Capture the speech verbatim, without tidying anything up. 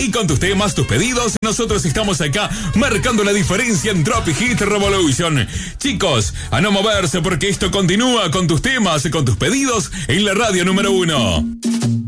Y con tus temas, tus pedidos, nosotros estamos acá marcando la diferencia en Drop Hit Revolution. Chicos, a no moverse porque esto continúa con tus temas, con tus pedidos en la radio número uno.